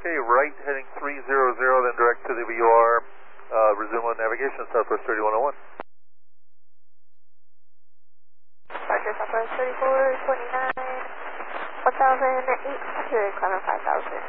Okay, right heading 300, then direct to the VOR. Resume on navigation, Southwest 3101. Roger, Southwest 3429, 1800, climb 5000.